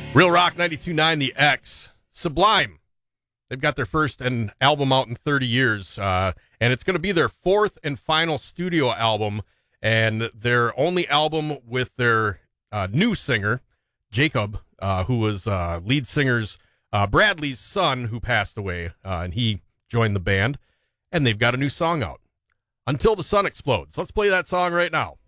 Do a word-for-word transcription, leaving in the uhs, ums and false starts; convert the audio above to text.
Real Rock ninety-two point nine, The X, Sublime. They've got their first an album out in thirty years, uh, and it's going to be their fourth and final studio album, and their only album with their uh, new singer, Jacob, uh, who was uh, lead singer's uh, Bradley's son, who passed away, uh, and he joined the band, and they've got a new song out, Until the Sun Explodes. Let's play that song right now.